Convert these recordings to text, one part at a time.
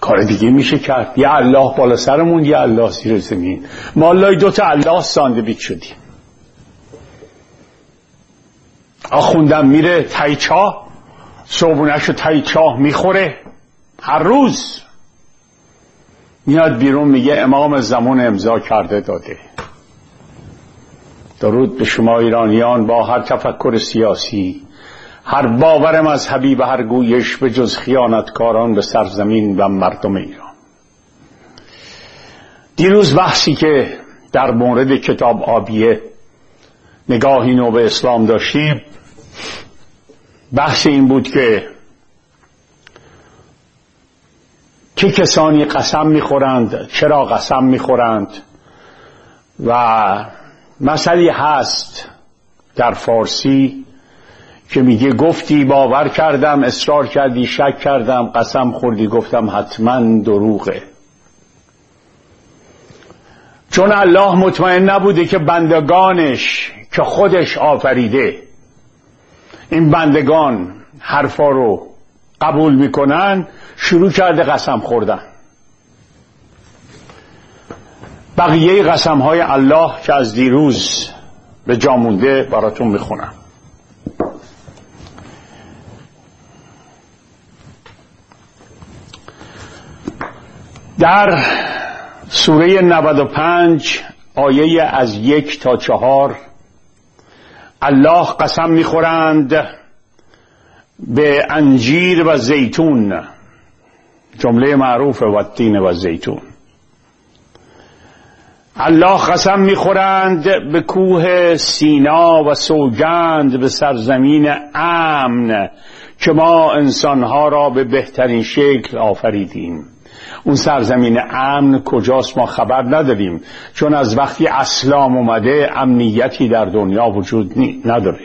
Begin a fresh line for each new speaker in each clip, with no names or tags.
کار دیگه میشه کرد. یه الله بالا سرمون، یه الله زیر زمین. ما لای دوتا الله ساندویچ شدیم. آخوندم میره تای چاه، صبحونه‌شو تای چاه میخوره، هر روز میاد بیرون میگه امام زمان امضا کرده داده. درود به شما ایرانیان با هر تفکر سیاسی، هر باور مذهبی و هر گویش به جز خیانتکاران به سرزمین و مردم ایران. دیروز بحثی که در مورد کتاب آبیه نگاهی نو به اسلام داشتیم، بحث این بود که چه کسانی قسم میخورند، چرا قسم میخورند، و مسئله هست در فارسی که میگه گفتی باور کردم، اصرار کردی شک کردم، قسم خوردی گفتم حتما دروغه. چون الله مطمئن نبوده که بندگانش که خودش آفریده این بندگان حرفا رو قبول میکنن، شروع کرده قسم خوردن. بقیه قسم های الله که از دیروز به جا مونده براتون میخونم. در سوره 95 آیه از 1 تا 4 الله قسم میخورند به انجیر و زیتون، جمله معروف و التین و زیتون. الله قسم میخورند به کوه سینا و سوگند به سرزمین امن که ما انسانها را به بهترین شکل آفریدیم. اون سرزمین امن کجاست ما خبر نداریم، چون از وقتی اسلام اومده امنیتی در دنیا وجود نداره.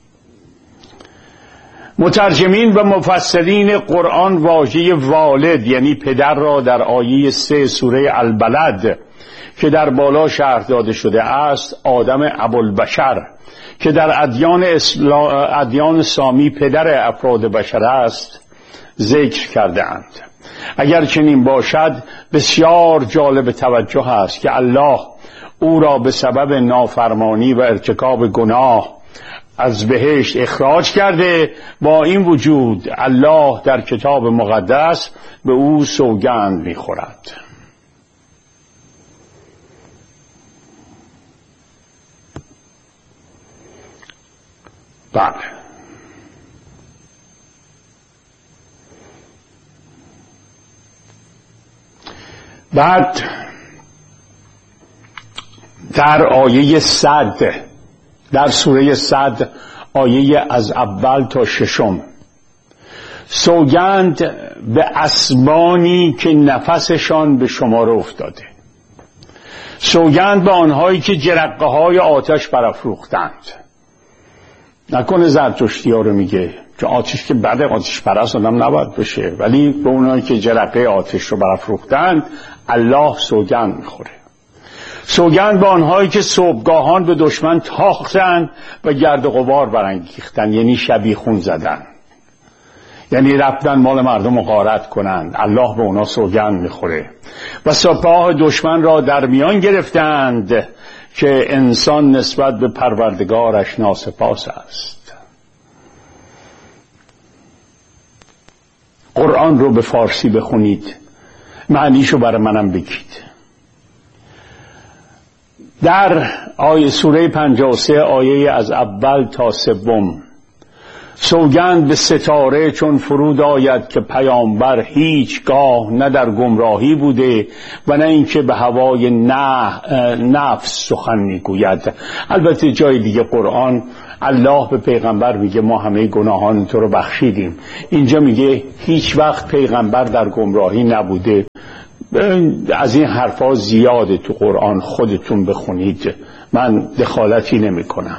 مترجمین و مفسرین قرآن واژه والد یعنی پدر را در آیه 3 سوره البلد که در بالا شرح داده شده است آدم ابوالبشر که در ادیان سامی پدر افراد بشر است ذکر کرده اند. اگر چنین باشد بسیار جالب توجه است که الله او را به سبب نافرمانی و ارتکاب گناه از بهشت اخراج کرده. با این وجود الله در کتاب مقدس به او سوگند می‌خورد. بله، بعد در آیه 100 در سوره 100 آیه از اول تا 6 سوگند به اسبانی که نفسشان به شمار افتاده، سوگند به آنهایی که جرقه های آتش برافروختند. نکنه زرتشتی ها رو میگه، چون آتش که بعد آتش پرست آدم نباید بشه، ولی به اونهایی که جرقه آتش رو برافروختند الله سوگند میخوره. سوگند به آنهایی که صبحگاهان به دشمن تاختند و گرد و غبار برانگیختند، یعنی شبیخون زدن، یعنی رفتن مال مردم رو غارت کنند. الله به اونا سوگند میخوره. و سپاه دشمن را در میان گرفتند که انسان نسبت به پروردگارش ناسپاس است. قرآن رو به فارسی بخونید، معنیشو برای منم بگید. در آیه سوره 53 آیه از اول تا 3 سوگند به ستاره چون فرود آید که پیامبر هیچگاه نه در گمراهی بوده و نه اینکه به هوای نفس سخن میگوید. البته جای دیگه قرآن الله به پیغمبر میگه ما همه گناهان تو رو بخشیدیم. اینجا میگه هیچ وقت پیغمبر در گمراهی نبوده. از این حرفا زیاده تو قرآن، خودتون بخونید، من دخالتی نمی کنم.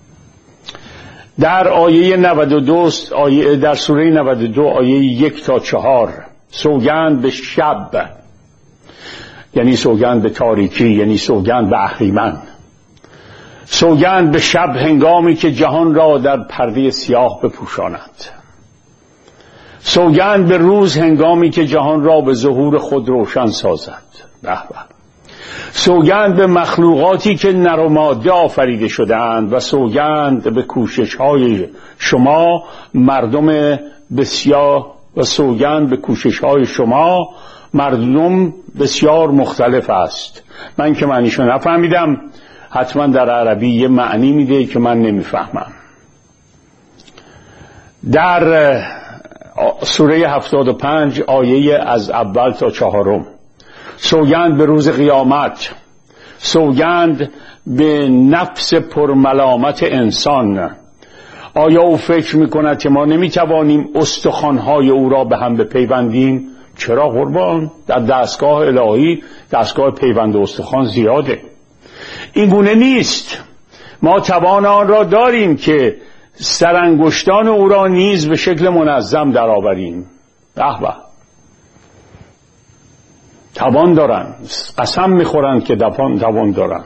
در آیه 92 در سوره 92 آیه 1 تا 4 سوگند به شب، یعنی سوگند به تاریکی، یعنی سوگند به اهریمن. سوگند به شب هنگامی که جهان را در پرده سیاه بپوشاند. سوگند به روز هنگامی که جهان را به ظهور خود روشن سازد. به به. سوگند به مخلوقاتی که نر و ماده آفریده شده‌اند و سوگند به کوشش‌های شما مردم بسیار و سوگند به کوشش‌های شما مردم بسیار مختلف است. من که معنیشو نفهمیدم، حتما در عربی یه معنی میده که من نمیفهمم. در سوره 75 آیه از اول تا 4: سوگند به روز قیامت، سوگند به نفس پرملامت انسان. آیا او فکر میکند که ما نمیتوانیم استخوانهای او را به هم بپیوندیم؟ چرا قربان؟ در دستگاه الهی دستگاه پیوند استخوان زیاده. این گونه نیست. ما توان آن را داریم که سرانگشتان او را نیز به شکل منظم درآوریم. به به. توان دارن، قسم میخورند که توان دارن.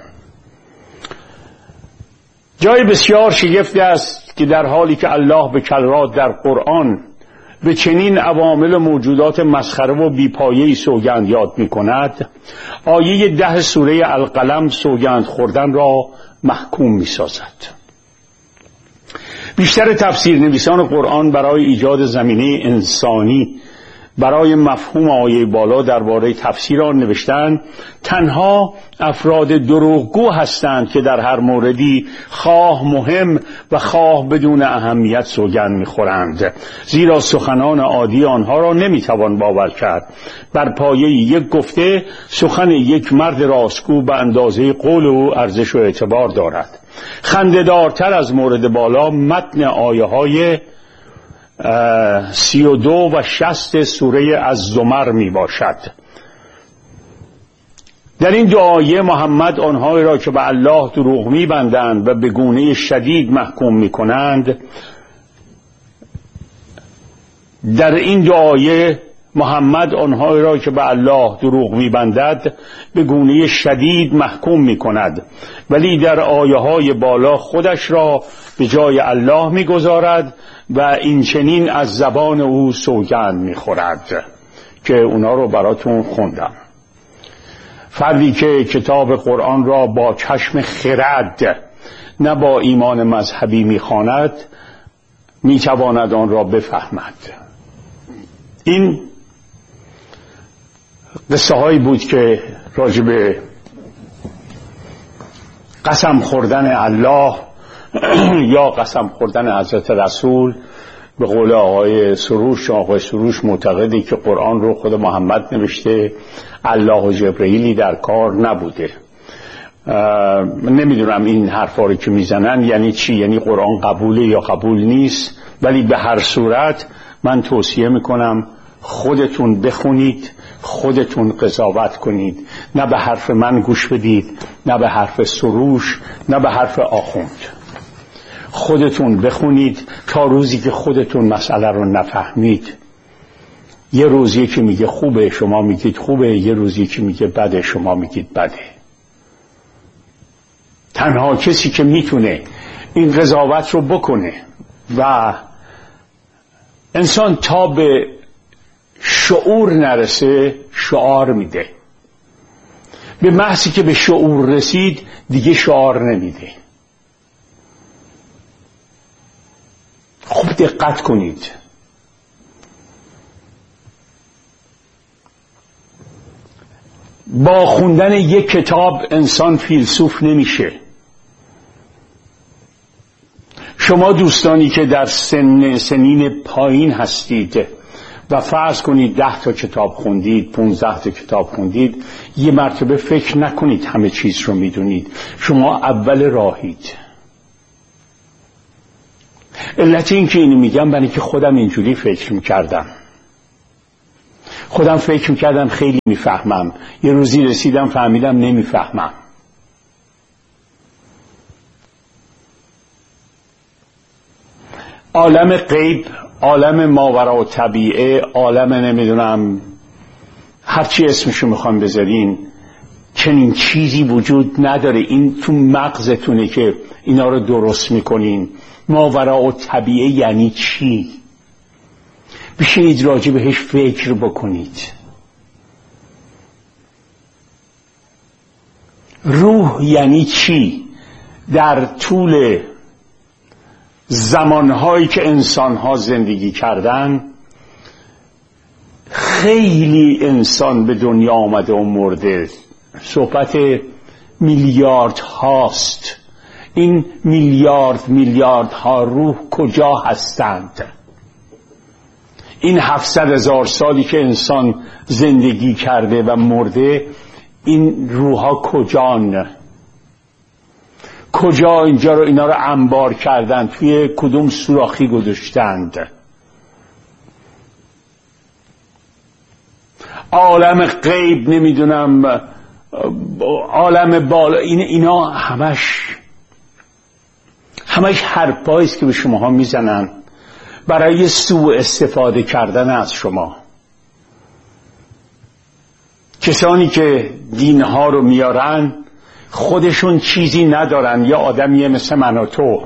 جای بسیار شگفتی است که در حالی که الله به کلرات در قرآن به چنین عوامل موجودات مسخره و بیپایه‌ای سوگند یاد می‌کند، آیه 10 سوره القلم سوگند خوردن را محکوم می‌سازد. بیشتر تفسیرنویسان قرآن برای ایجاد زمینه انسانی برای مفهوم آیه بالا درباره تفسیر آن نوشتند تنها افراد دروغگو هستند که در هر موردی خواه مهم و خواه بدون اهمیت سوگند می‌خورند، زیرا سخنان عادی آنها را نمی‌توان باور کرد. بر پایه یک گفته سخن یک مرد راستگو به اندازه قول او ارزش و اعتبار دارد. خنده‌دارتر از مورد بالا متن آیه‌های 32 و 60 سوره الزمر می باشد. در این دو آیه محمد آنهایی را که به الله دروغ می بندند و به گونه شدید محکوم می کنند، در این دو آیه محمد آنهایی را که به الله دروغ می بندد به گونه شدید محکوم می کند، ولی در آیه های بالا خودش را به جای الله می گذارد و این چنین از زبان او سوگند می خورد که اونا رو براتون خوندم. فردی که کتاب قرآن را با چشم خرد نه با ایمان مذهبی می خواند می تواند آن را بفهمد. این قصه هایی بود که راجع به قسم خوردن الله یا قسم خوردن حضرت رسول، به قول آقای سروش معتقدی که قرآن رو خود محمد نوشته، الله و جبرئیلی در کار نبوده. نمیدونم این حرفا رو که میزنن یعنی چی، یعنی قرآن قبوله یا قبول نیست، ولی به هر صورت من توصیه میکنم خودتون بخونید، خودتون قضاوت کنید، نه به حرف من گوش بدید، نه به حرف سروش، نه به حرف آخوند. خودتون بخونید تا روزی که خودتون مسئله رو نفهمید. یه روز یکی میگه خوبه شما میگید خوبه، یه روز یکی میگه بده شما میگید بده. تنها کسی که میتونه این قضاوت رو بکنه و انسان تا به شعور نرسه شعار میده، به محضی که به شعور رسید دیگه شعار نمیده. خوب دقت کنید. با خوندن یک کتاب انسان فیلسوف نمیشه. شما دوستانی که در سنین پایین هستید و فرض کنید 10 تا کتاب خوندید، 15 تا کتاب خوندید، یه مرتبه فکر نکنید همه چیز رو میدونید. شما اول راهید. علت این که اینو میگم برای که خودم اینجوری فکر میکردم. خودم فکر میکردم خیلی میفهمم، یه روزی رسیدم فهمیدم نمیفهمم. عالم غیب، عالم ماوراء طبیعه، عالم نمیدونم هرچی اسمشو میخوام بذارین، چنین چیزی وجود نداره. این تو مغزتونه که اینا رو درست میکنین. ماوراء طبیعه یعنی چی؟ بشینید راجع بهش فکر بکنید. روح یعنی چی؟ در طول زمانهایی که انسانها زندگی کردن خیلی انسان به دنیا آمده و مرده، صحبت میلیارد هاست. این میلیاردها روح کجا هستند؟ این 700,000 سالی که انسان زندگی کرده و مرده، این روحها کجان؟ کجا اینا رو انبار کردند؟ توی کدوم سوراخی گذاشتند؟ عالم غیب، نمیدونم عالم بالا، اینا همش حرفایی است که به شماها میزنن برای سوء استفاده کردن از شما. کسانی که دینها رو میارن خودشون چیزی ندارن، یا آدمیه مثل من و تو.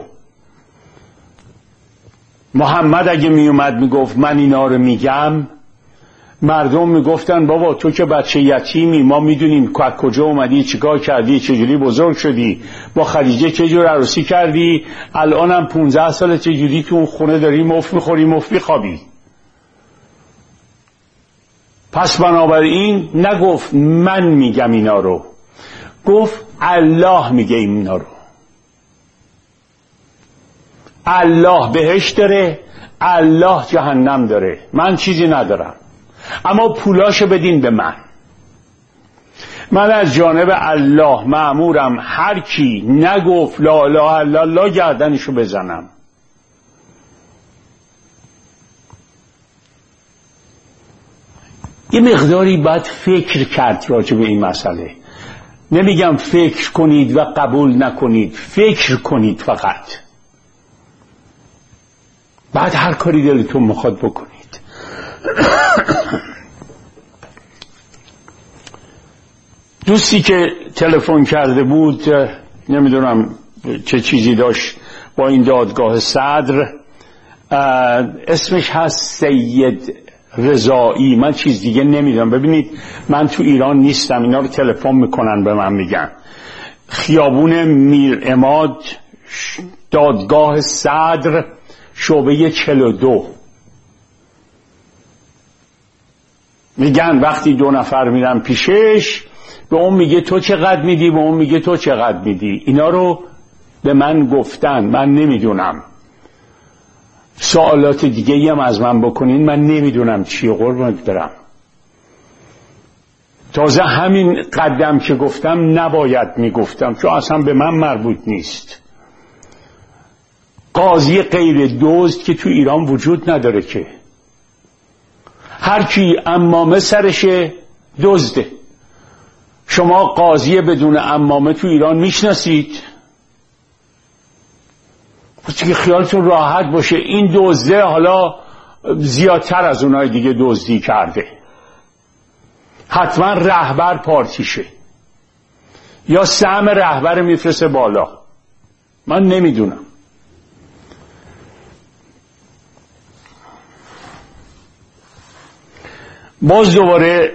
محمد اگه میومد میگفت من اینا رو میگم، مردم میگفتن بابا تو که بچه یتیمی، ما میدونیم کجا اومدی، چیکار کردی، چجوری بزرگ شدی، با خدیجه چجور عروسی کردی، الانم 15 سال چجوری تو اون خونه داری مفت میخوری مفت میخوابی. پس بنابراین نگفت من میگم اینا رو، گفت الله میگه اینا رو. الله بهشت داره، الله جهنم داره، من چیزی ندارم، اما پولاشو بدین به من. من از جانب الله مأمورم هر کی نگفت لا اله الا الله گردنشو بزنم. یه مقداری باید فکر کرد راجع به این مسئله. نمیگم فکر کنید و قبول نکنید، فکر کنید فقط. بعد هر کاری دلتون میخواد بکنید. دوستی که تلفن کرده بود، نمیدونم چه چیزی داشت با این دادگاه صدر، اسمش هست سید رضایی، من چیز دیگه نمیدونم. ببینید من تو ایران نیستم، اینا رو تلفن میکنن به من میگن خیابون میر عماد دادگاه صدر شعبه 42. میگن وقتی 2 نفر میرن پیشش، به اون میگه تو چقدر میدی، به اون میگه تو چقدر میدی. اینا رو به من گفتن، من نمیدونم. سوالات دیگه هم از من بکنین، من نمیدونم چیه، قربونت برم. تازه همین قدم که گفتم نباید میگفتم، چون اصلا به من مربوط نیست. قاضی غیر دزد که تو ایران وجود نداره که. هر کی عمامه سرشه دزده. شما قاضی بدون عمامه تو ایران میشناسید؟ که خیالتون راحت باشه این دزده حالا زیادتر از اونای دیگه دزدی کرده، حتما رهبر پارتیشه یا سهم رهبر میفرسته بالا، من نمیدونم. باز دوباره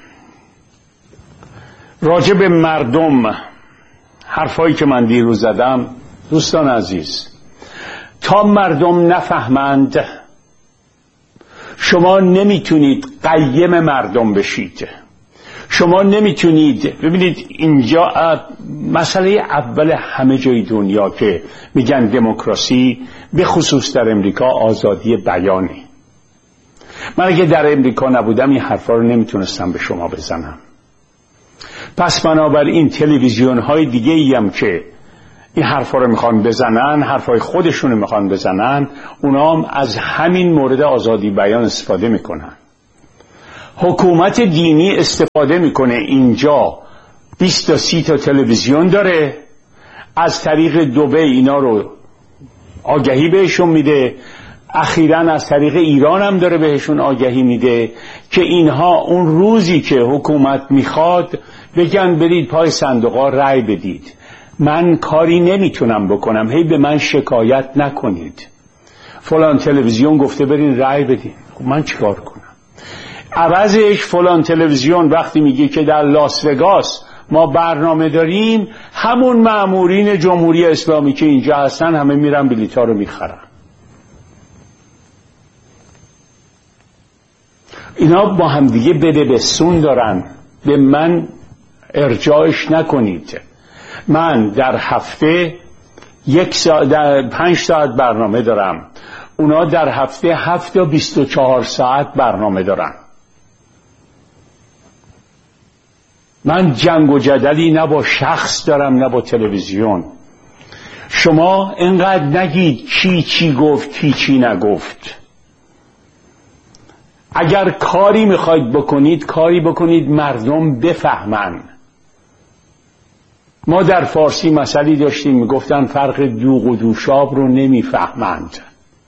راجع به مردم، حرفایی که من دیروز زدم، دوستان عزیز، تا مردم نفهمند شما نمیتونید قیم مردم بشید. شما نمیتونید. ببینید اینجا مسئله اول همه جای دنیا که میگن دموکراسی، به خصوص در امریکا آزادی بیانه. من اگه در امریکا نبودم این حرفا رو نمیتونستم به شما بزنم. پس بنابراین تلویزیون های دیگه ای هم که این حرفا رو میخوان بزنن، حرفای خودشون رو میخوان بزنن، اونا هم از همین مورد آزادی بیان استفاده میکنن. حکومت دینی استفاده میکنه اینجا 20 تا 30 تا تلویزیون داره، از طریق دبی اینا رو آگهی بهشون میده، اخیراً از طریق ایران هم داره بهشون آگهی میده که اینها اون روزی که حکومت میخواد بگن برید پای صندوقا رأی بدید. من کاری نمیتونم بکنم، هی به من شکایت نکنید فلان تلویزیون گفته برید رأی بدید. خب من چیکار کنم؟ عوضش فلان تلویزیون وقتی میگه که در لاس وگاس ما برنامه داریم، همون مامورین جمهوری اسلامی که اینجا هستن همه میرن بلیطا رو میخرن. اینا با هم دیگه بده به سون دارن. به من ارجاعش نکنید. من در هفته 5 ساعت برنامه دارم، اونا در هفته 7 تا 24 ساعت برنامه دارن. من جنگ و جدلی نه با شخص دارم نه با تلویزیون. شما اینقدر نگید کی چی گفت کی چی نگفت. اگر کاری میخواید بکنید کاری بکنید مردم بفهمن. ما در فارسی مثلی داشتیم میگفتن فرق دوغ و دوشاب رو نمیفهمند.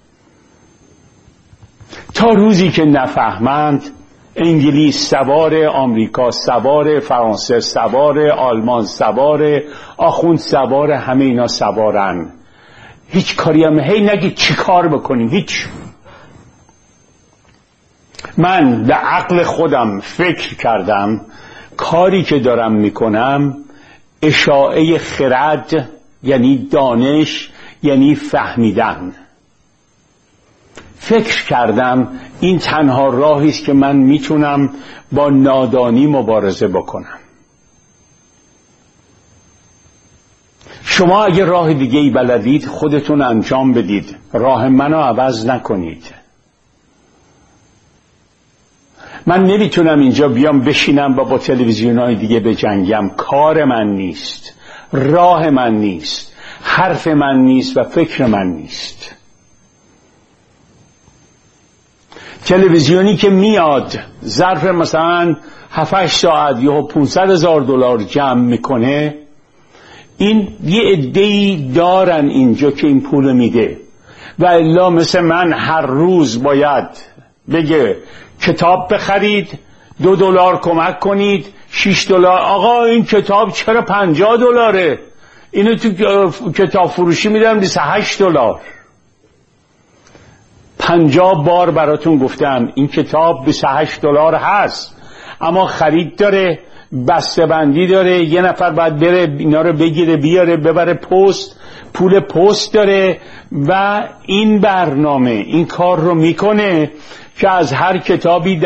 تا روزی که نفهمند، انگلیس سوار، آمریکا سوار، فرانسه سوار، آلمان سوار، آخوند سوار، همه اینا سوارن. هیچ کاری هم نگید چی کار بکنیم، هیچ. من به عقل خودم فکر کردم کاری که دارم میکنم اشاعه خرد، یعنی دانش، یعنی فهمیدن. فکر کردم این تنها راهی است که من میتونم با نادانی مبارزه بکنم. شما اگه راه دیگه ای بلدید خودتون انجام بدید، راه منو عوض نکنید. من نمیتونم اینجا بیام بشینم و با تلویزیونای دیگه بجنگم. کار من نیست، راه من نیست، حرف من نیست و فکر من نیست. تلویزیونی که میاد ظرف مثلا 7-8 ساعت یا $500,000 جمع میکنه، این یه عده‌ای دارن اینجا که این پول میده. و الا مثل من هر روز باید بگه کتاب بخرید، $2 کمک کنید، $6. آقا این کتاب چرا $50؟ اینو تو کتاب فروشی میدم $28. 50 بار براتون گفتم این کتاب $28 هست، اما خرید داره، بسته بندی داره، یه نفر باید بره اینا رو بگیره بیاره ببره پست، پول پست داره. و این برنامه این کار رو میکنه که از هر کتابی $12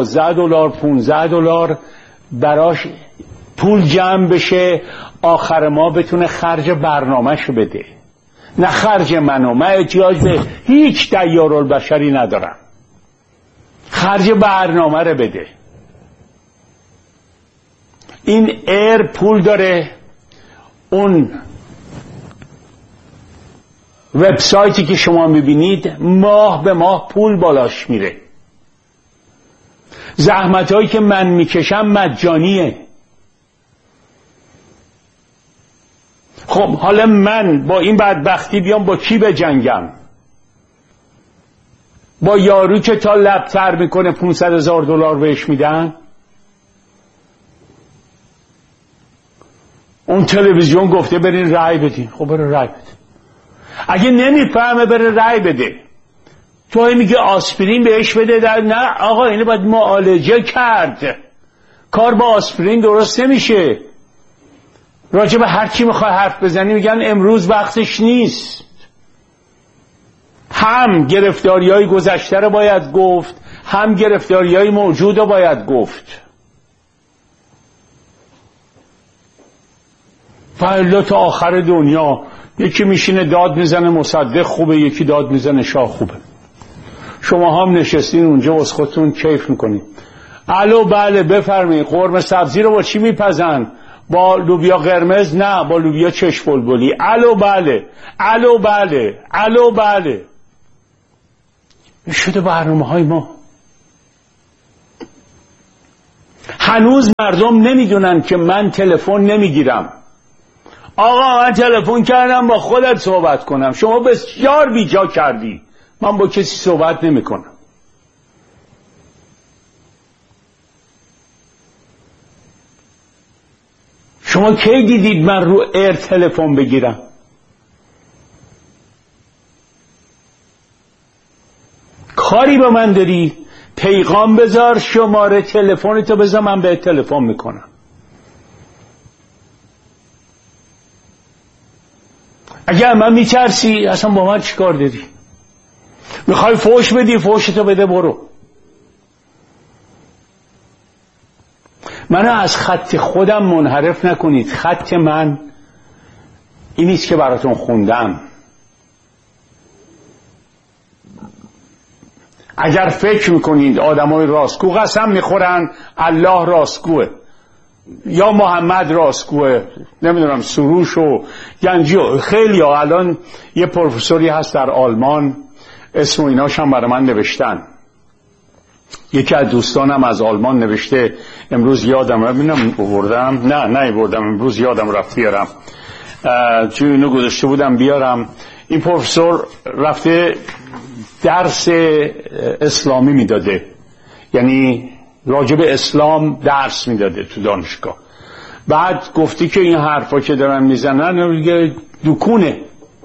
$15 براش پول جمع بشه، آخر ما بتونه خرج برنامهشو بده، نه خرج منو. من احتیاج به هیچ دیارالبشری ندارم، خرج برنامه رو بده. این ایر پول داره، اون وبسایتی که شما میبینید ماه به ماه پول بالاش میره. زحمت هایی که من میکشم مجانیه. خب حالا من با این بدبختی بیام با کی بجنگم؟ با یارو که تا لب تر میکنه $500,000 بهش میدن؟ اون تلویزیون گفته برین رای بدین، خب برین رای بدین. اگه نمیفهمه بره رای بده. تو میگه آسپرین بهش بده، نه آقا اینو باید معالجه کرد. کار با آسپرین درست نمیشه. راجع به هر چی میخوای حرف بزنی میگن امروز وقتش نیست. هم گرفتاریای گذشته رو باید گفت، هم گرفتاریای موجود رو باید گفت. فعلا تا آخر دنیا یکی میشینه داد میزنه مصدق خوبه، یکی داد میزنه شاه خوبه. شما هم نشستین اونجا واسه خودتون کیف میکنید. الو بله بفرمایید. قرمه سبزی رو با چی میپزن؟ با لوبیا قرمز؟ نه با لوبیا چشم بلبلی. الو بله، الو بله، الو بله. این شده برنامه های ما. هنوز مردم نمیدونن که من تلفن نمیگیرم. آقا من تلفن کردم با خودت صحبت کنم، شما بسیار بیجا کردی، من با کسی صحبت نمی کنم. شما کی دیدید من رو ایر تلفن بگیرم؟ کاری به من داری؟ پیغام بذار، شماره تلفنتو بذار، من بهت تلفن میکنم. اگه من میترسی اصلا با من چیکار داری؟ میخوای فوش بدی، فوشتو بده، برو. منو از خط خودم منحرف نکنید. خط من اینیست که براتون خوندم. اگر فکر میکنید آدمای راستگو قسم میخورن الله راستگوه یا محمد راستگوه، نمیدونم سروش و گنجی و خیلی ها. الان یه پروفسوری هست در آلمان، اسم و ایناش هم برای من نوشتن. یکی از دوستانم از آلمان نوشته، امروز یادم ببینم آوردم، نه بردم، امروز یادم رفت بیارم، چون اینو گذاشته بودم بیارم. این پروفسور رفته درس اسلامی میداده، یعنی راجب اسلام درس میداده تو دانشگاه. بعد گفتی که این حرفا که دارن میزنن میگه دکونه،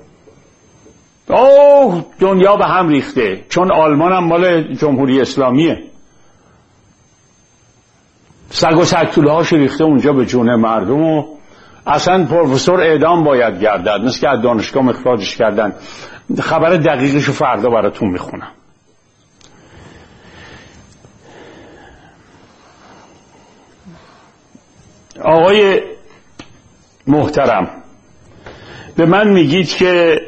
اوه دنیا به هم ریخته، چون آلمان هم مال جمهوری اسلامیه. سگ و سگتوله هاش ریخته اونجا به جون مردم و اصلا پروفسور اعدام باید گردد، مثل که از دانشگاه اخراجش کردن. خبر دقیقشو فردا براتون میخونم. آقای محترم، به من میگید که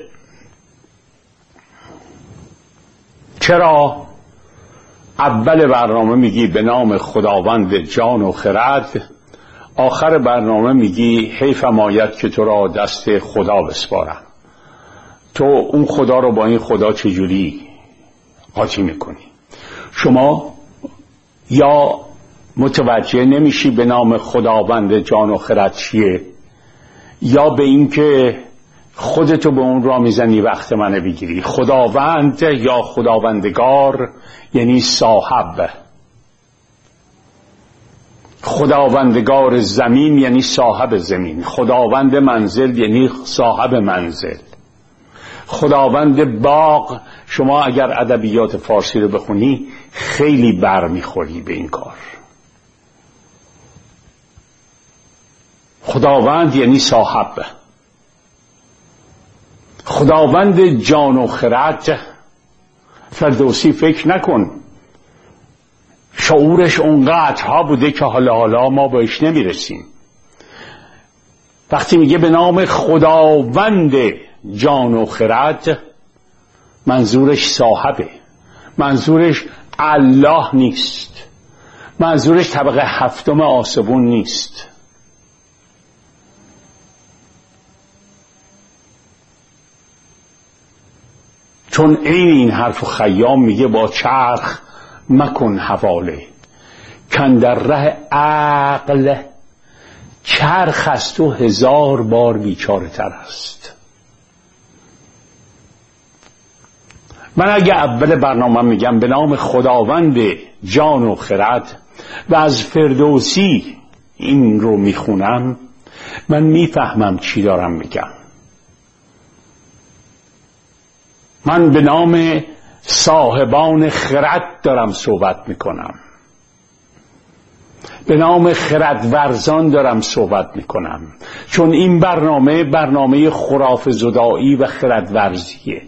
چرا اول برنامه میگی به نام خداوند جان و خرد، آخر برنامه میگی حیفم آید که تو را دست خدا بسپارم. تو اون خدا رو با این خدا چجوری قاطی میکنی؟ شما یا متوجه نمیشی به نام خداوند جان و خرد چیه، یا به این که خودتو به اون را میزنی وقت منو بگیری. خداوند یا خداوندگار یعنی صاحب، خداوندگار زمین یعنی صاحب زمین، خداوند منزل یعنی صاحب منزل، خداوند باغ. شما اگر ادبیات فارسی رو بخونی خیلی بر میخوری به این کار. خداوند یعنی صاحب. خداوند جان و خرد، فردوسی فکر نکن شعورش اونقدرها بوده که حالا ما بهش نمیرسیم. وقتی میگه به نام خداوند جان و خرد، منظورش صاحبه، منظورش الله نیست، منظورش طبقه هفتم آسمون نیست. چون این حرف خیام میگه با چرخ مکن حواله، کن در ره عقل چرخ از تو 1000 بار بیچاره تر است. من اگه اول برنامه میگم به نام خداوند جان و خرد و از فردوسی این رو میخونم، من میفهمم چی دارم میگم. من به نام صاحبان خرد دارم صحبت میکنم، به نام خردورزان دارم صحبت میکنم، چون این برنامه خرافه زدایی و خردورزیه.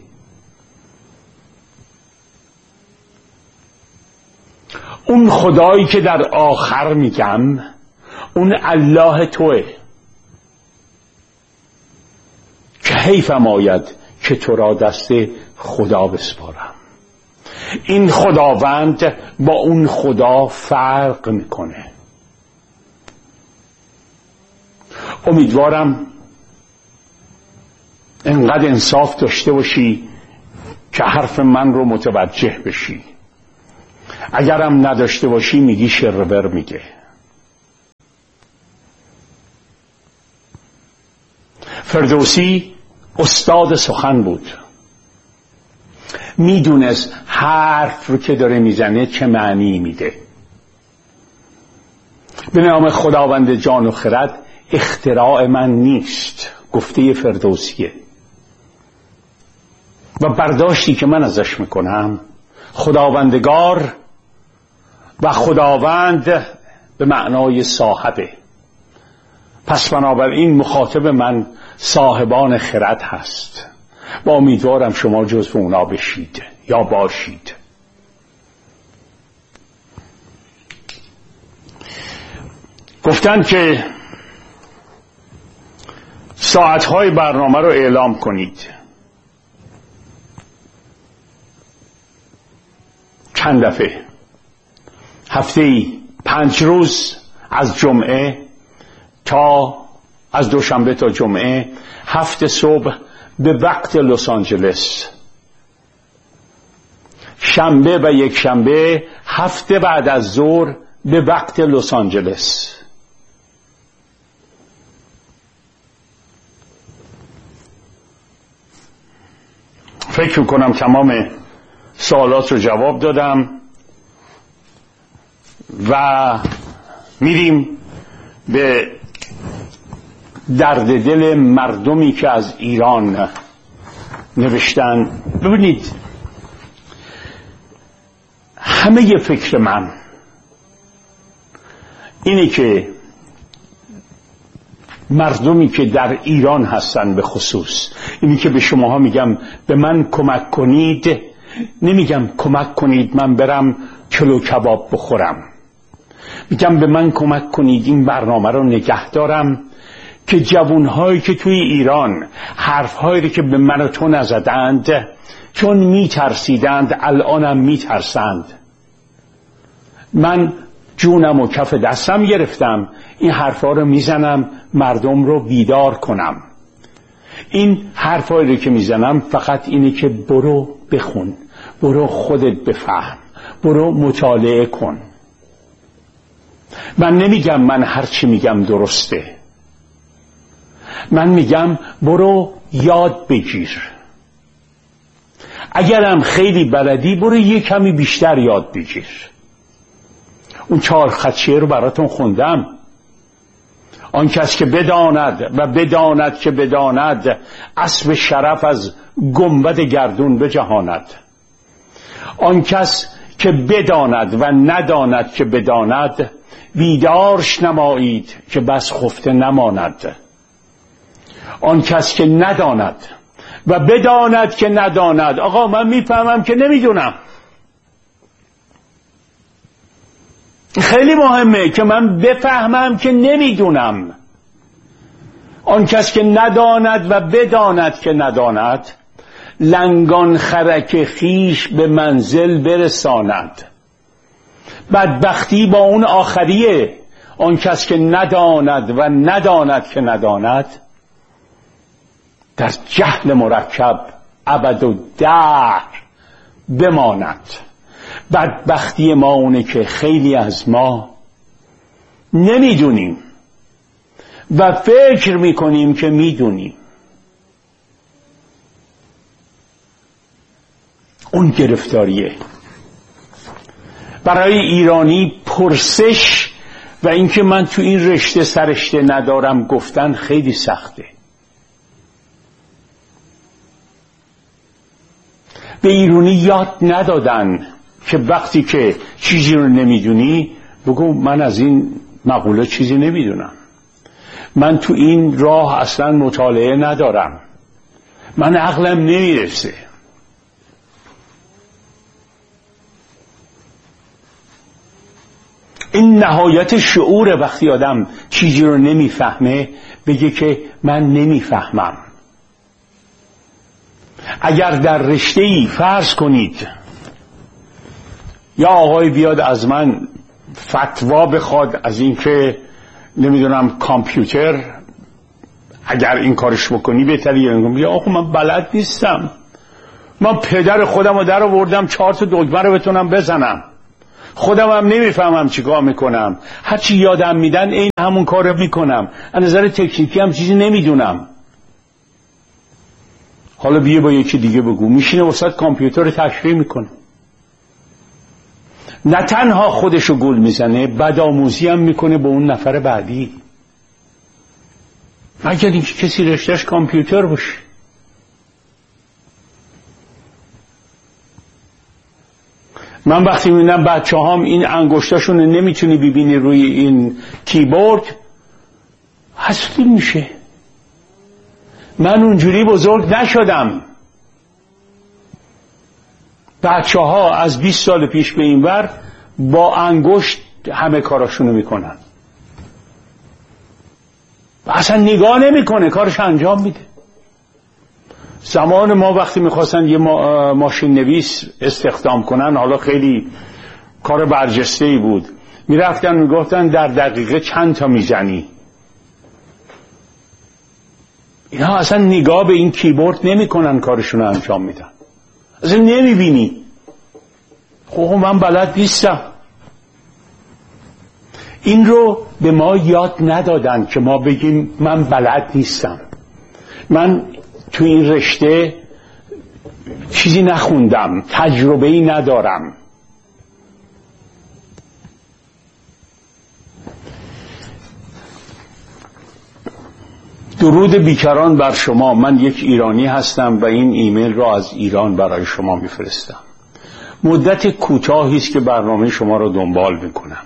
اون خدایی که در آخر میگم اون الله توه که حیفم آید که تو را دست خدا بسپارم. این خداوند با اون خدا فرق میکنه. امیدوارم انقدر انصاف داشته باشی که حرف من رو متوجه بشی. اگرم نداشته باشی میگی شرور میگه. فردوسی استاد سخن بود، میدونست حرف رو که داره میزنه چه معنی میده. به نام خداوند جان و خرد اختراع من نیست، گفته فردوسیه و برداشتی که من ازش میکنم خداوندگار و خداوند به معنای صاحبه. پس بنابراین مخاطب من صاحبان خرد هست و امیدوارم شما جزو اونا بشید یا باشید. گفتن که ساعتهای برنامه رو اعلام کنید. چند دفعه؟ هفته‌ای 5 روز، از جمعه تا از دوشنبه تا جمعه، 7 صبح به وقت لس آنجلس، شنبه و یک شنبه 7 بعد از ظهر به وقت لس آنجلس. فکر میکنم تمام سوالات رو جواب دادم و میریم به درد دل مردمی که از ایران نوشتن. ببینید، همه فکر من اینه که مردمی که در ایران هستن، به خصوص اینی که به شماها میگم به من کمک کنید، نمیگم کمک کنید من برم کلو کباب بخورم، میگم به من کمک کنید این برنامه رو نگه دارم که جوانهایی که توی ایران حرفهایی که به من و تو نزدند، چون میترسیدند الانم میترسند. من جونم و کف دستم گرفتم، این حرفا رو میزنم مردم رو بیدار کنم. این حرفایی که میزنم فقط اینه که برو بخون، برو خودت بفهم، برو مطالعه کن. من نمیگم من هرچی میگم درسته، من میگم برو یاد بگیر. اگرم خیلی بلدی برو یه کمی بیشتر یاد بگیر. اون 4 خطیه رو براتون خوندم. آن کس که بداند و بداند که بداند، اسب شرف از گنبد گردون بجهاند. آن کس که بداند و نداند که بداند، بیدارش نمایید که بس خفته نماند. آن کس که نداند و بداند که نداند، آقا من میفهمم که نمیدونم. خیلی مهمه که من بفهمم که نمیدونم. آن کس که نداند و بداند که نداند، لنگان خرک خیش به منزل برساند. بدبختی با اون آخریه. آن کس که نداند و نداند که نداند، در جهل مرکب ابدالدهر بماند. بدبختی ما اونه که خیلی از ما نمیدونیم و فکر میکنیم که میدونیم. اون گرفتاریه. برای ایرانی پرسش و اینکه من تو این رشته سرشته ندارم گفتن خیلی سخته. به ایرانی یاد ندادن که وقتی که چیزی رو نمیدونی بگو من از این مقوله چیزی نمیدونم، من تو این راه اصلا مطالعه ندارم، من عقلم نمیرسه. این نهایت شعور. وقتی آدم چیزی رو نمیفهمه بگه که من نمیفهمم. اگر در رشته‌ای فرض کنید یا آقای بیاد از من فتوا بخواد از اینکه نمیدونم کامپیوتر اگر این کارش بکنی بهتره، یا آقا من بلد نیستم، من پدر خودم رو در آوردم 4 تا دکمه رو بتونم بزنم، خودم هم نمیفهمم چیکار میکنم، هرچی یادم میدن این همون کار رو میکنم، از نظر تکنیکی هم چیزی نمیدونم. حالا بیه با یکی دیگه بگو، میشینه وسط کامپیوتر رو تشریح میکنه. نه تنها خودشو گول میزنه، بدآموزی هم میکنه به اون نفر بعدی. اگر اینکه کسی رشتهش کامپیوتر باشه. من وقتی میبینم بچه هام این انگشتاشون نمیتونی ببینی روی این کیبورد، حسودی میشه. من اونجوری بزرگ نشدم. بچه ها از 20 سال پیش به این ور با انگشت همه کاراشونو میکنن و اصلا نگاه نمیکنه، کارش انجام میده. زمان ما وقتی میخواستن یه ماشین نویس استخدام کنن، حالا خیلی کار برجسته‌ای بود، میرفتن میگفتن در دقیقه چند تا میزنی. اینا اصلا نگاه به این کیبورد نمیکنن، کارشونو انجام میدن، اصلا نمیبینی. خب من بلد نیستم. این رو به ما یاد ندادن که ما بگیم من بلد نیستم، من تو این رشته چیزی نخوندم، تجربه‌ای ندارم. درود بیکران بر شما. من یک ایرانی هستم و این ایمیل را از ایران برای شما میفرستم. مدت کوتاهی است که برنامه شما را دنبال میکنم.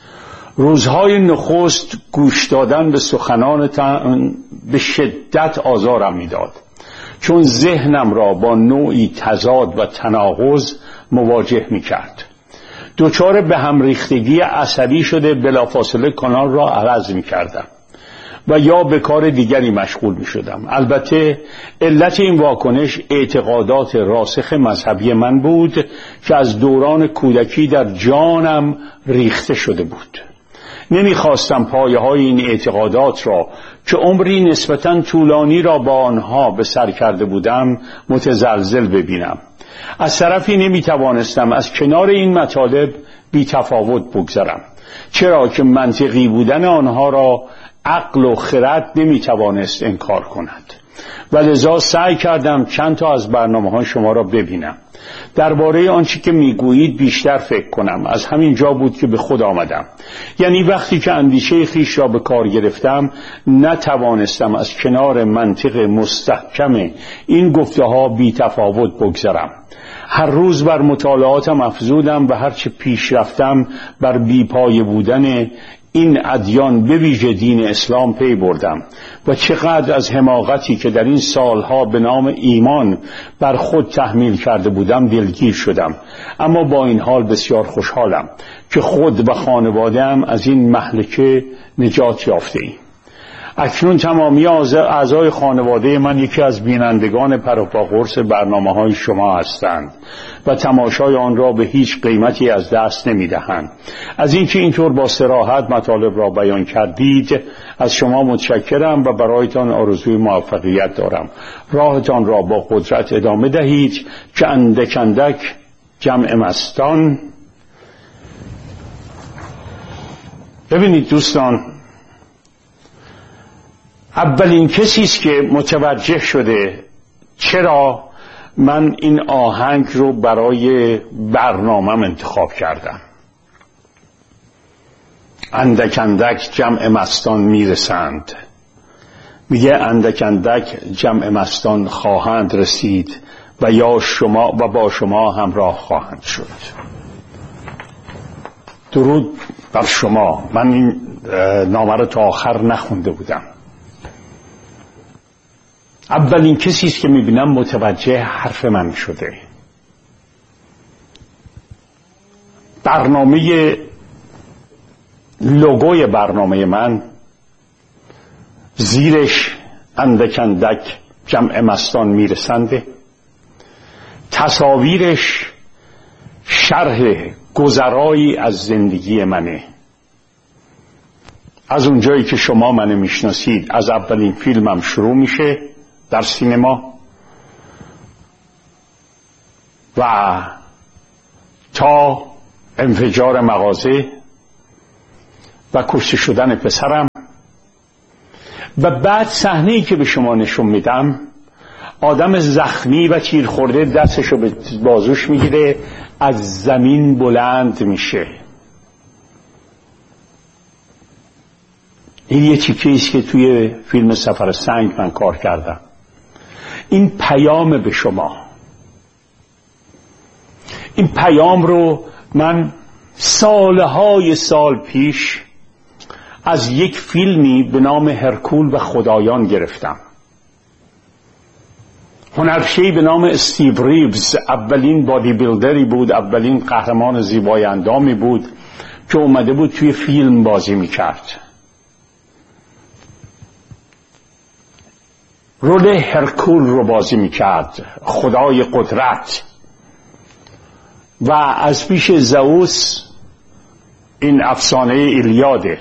روزهای نخست گوش دادن به سخنانتان به شدت آزارم میداد، چون ذهنم را با نوعی تضاد و تناقض مواجه میکرد. دچار به هم ریختگی عصبی شده بلافاصله کانال را عوض میکردم و یا به کار دیگری مشغول می شدم. البته علت این واکنش اعتقادات راسخ مذهبی من بود که از دوران کودکی در جانم ریخته شده بود. نمیخواستم پایه های این اعتقادات را که عمری نسبتاً طولانی را با آنها به سر کرده بودم متزلزل ببینم. از طرفی نمیتوانستم از کنار این مطالب بی تفاوت بگذرم، چرا که منطقی بودن آنها را عقل و خرد نمیتوانست انکار کند و لذا سعی کردم چند تا از برنامه‌های شما را ببینم. درباره آنچه که میگویید بیشتر فکر کنم. از همین جا بود که به خود آمدم. یعنی وقتی که اندیشه خیش را به کار گرفتم نتوانستم از کنار منطق مستحکم این گفته‌ها بی تفاوت بگذرم. هر روز بر مطالعاتم افزودم و هرچه پیش رفتم بر بی‌پایه بودن این ادیان به ویژه دین اسلام پی بردم و چقدر از حماقتی که در این سالها به نام ایمان بر خود تحمیل کرده بودم دلگیر شدم. اما با این حال بسیار خوشحالم که خود و خانواده‌ام از این مهلکه نجات یافته ایم. اکنون تمامی اعضای خانواده من یکی از بینندگان پروپاقرص برنامه‌های شما هستند و تماشای آن را به هیچ قیمتی از دست نمی‌دهند. از اینکه اینطور با صراحت مطالب را بیان کردید از شما متشکرم و برایتان آرزوی موفقیت دارم. راهتان را با قدرت ادامه دهید که اندک اندک جمع مستان. ببینید دوستان، اولین کسی است که متوجه شده چرا من این آهنگ رو برای برنامه‌ام انتخاب کردم. اندک اندک جمع مستان میرسند. میگه اندک اندک جمع مستان خواهند رسید و یا شما و با شما همراه خواهند شد. درود بر شما. من این نامه رو تا آخر نخونده بودم. اولین کسی است که میبینم متوجه حرف من شده. برنامه لوگوی برنامه من زیرش اندک اندک جمع مستان میرسنده. تصاویرش شرح گذرایی از زندگی منه. از اونجایی که شما منو میشناسید، از اولین فیلمم شروع میشه در سینما و تا انفجار مغازه و کشته شدن پسرم و بعد صحنه‌ای که به شما نشون میدم آدم زخمی و تیر خورده دستشو به بازوش میگیره، از زمین بلند میشه. این یه چیزی که توی فیلم سفر سنگ من کار کردم. این پیام به شما، این پیام رو من سالهای سال پیش از یک فیلمی به نام هرکول و خدایان گرفتم. هنرپیشه‌ای به نام استیو ریوز، اولین بادی بیلدری بود، اولین قهرمان زیبای اندامی بود که اومده بود توی فیلم بازی میکرد. رول هرکول رو بازی میکرد، خدای قدرت، و از پیش زئوس، این افسانه ایلیاده،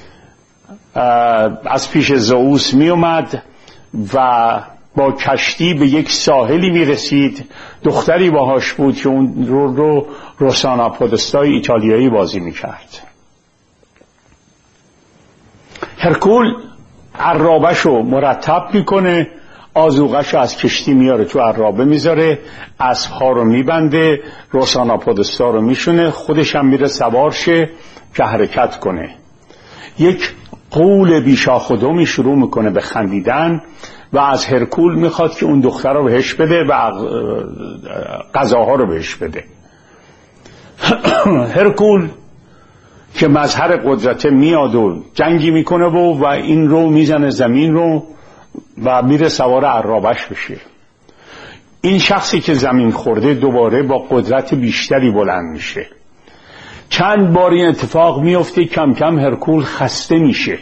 از پیش زئوس می اومد و با کشتی به یک ساحلی می رسید. دختری باهاش بود که اون رو روسانا پودستای ایتالیایی بازی می کرد. هرکول عرابش رو مرتب میکنه، آذوقش رو از کشتی میاره تو عرابه میذاره، اسبها رو میبنده، روسانا پودستا رو میشونه، خودش هم میره سوار شه که حرکت کنه. یک غول بیشاخ و دمی شروع میکنه به خندیدن و از هرکول میخواد که اون دختر رو بهش بده و غذاها رو بهش بده. هرکول که مظهر قدرت میاد و جنگی میکنه و این رو میزنه زمین رو و میره سوار عرابش بشه. این شخصی که زمین خورده دوباره با قدرت بیشتری بلند میشه. چند بار این اتفاق میفته، کم کم هرکول خسته میشه.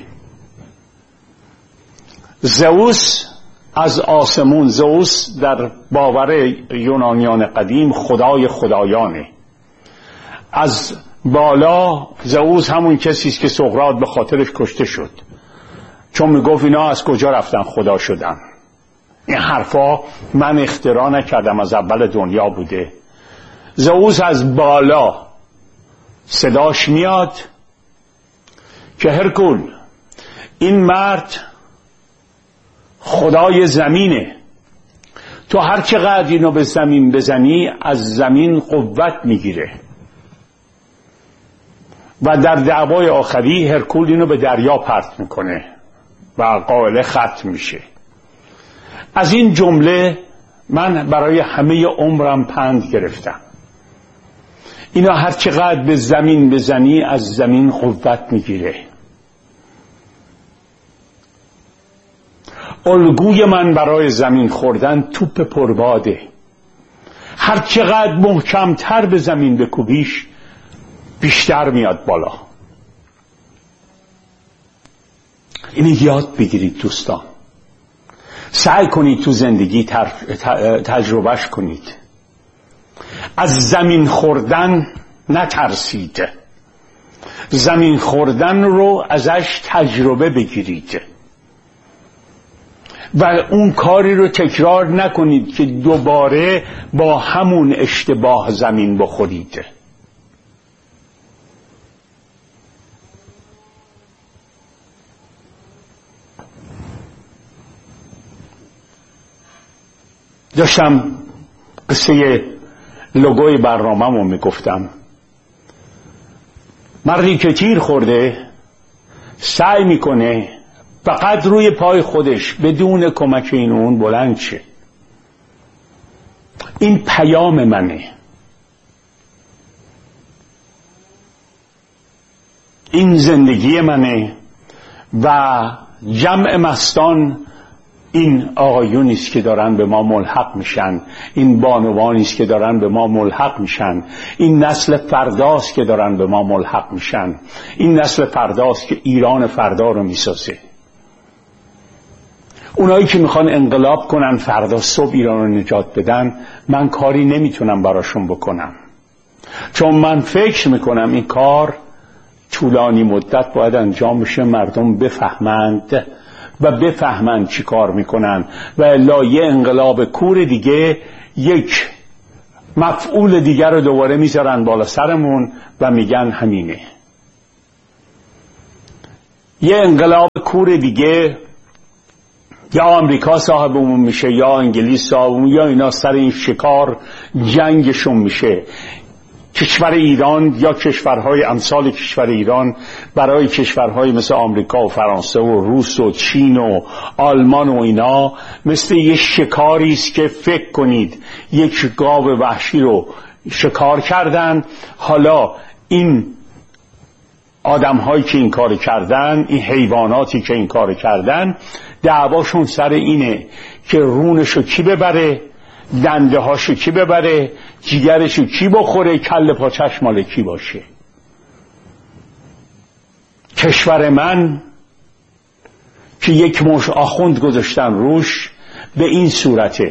زئوس از آسمون، زئوس در باور یونانیان قدیم خدای خدایانه، از بالا زئوس همون کسی است که سقراط به خاطرش کشته شد، چون میگفت اینا از کجا رفتن خدا شدن. این حرفا من اختراع نکردم، از اول دنیا بوده. زئوس از بالا صداش میاد که هرکول، این مرد خدای زمینه، تو هر چقدر اینو به زمین بزنی از زمین قوت میگیره. و در دعوای آخری هرکول اینو به دریا پرت میکنه و قائله ختم میشه. از این جمله من برای همه عمرم پند گرفتم. اینا هر چقدر به زمین بزنی از زمین قوت میگیره. الگوی من برای زمین خوردن توپ پرباده. هر چقدر محکمتر به زمین بکوبیش بیشتر میاد بالا. اینو یاد بگیرید دوستان، سعی کنید تو زندگی تجربهش کنید. از زمین خوردن نترسید، زمین خوردن رو ازش تجربه بگیرید و اون کاری رو تکرار نکنید که دوباره با همون اشتباه زمین بخورید. داشتم قصه لوگوی برنامه‌مو میگفتم. مردی که تیر خورده سعی میکنه فقط روی پای خودش بدون کمک این اون بلند شه. این پیام منه، این زندگی منه و جمع مستان این آقایونی است که دارن به ما ملحق میشن، این بانوانی است که دارن به ما ملحق میشن، این نسل فرداست که دارن به ما ملحق میشن، این نسل فرداست که ایران فردا رو میسازه. اونایی که میخوان انقلاب کنن فردا صبح ایران رو نجات بدن، من کاری نمیتونم براشون بکنم، چون من فکر میکنم این کار طولانی مدت باید انجام بشه، مردم بفهمند و بفهمن چی کار میکنن و الا یه انقلاب کور دیگه، یک مفعول دیگر رو دوباره میذارن بالا سرمون و میگن همینه. یه انقلاب کور دیگه یا آمریکا صاحبمون میشه یا انگلیس صاحبمون، یا اینا سر این شکار جنگشون میشه. کشور ایران یا کشورهای امثال کشور ایران برای کشورهای مثل آمریکا و فرانسه و روس و چین و آلمان و اینا مثل یه شکاری است که فکر کنید یک گاو وحشی رو شکار کردن. حالا این آدم هایی که این کار کردن، این حیواناتی که این کار کردن، دعواشون سر اینه که رونشو کی ببره، دنده هاشو کی ببره، جیگرشو کی بخوره، کله پاچش مال کی باشه. کشور من که یک مش آخوند گذاشتن روش به این صورته.